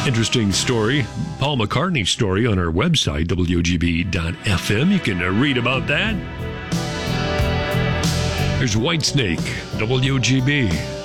Interesting story. Paul McCartney's story on our website, WOGB.FM. You can read about that. There's Whitesnake, WOGB.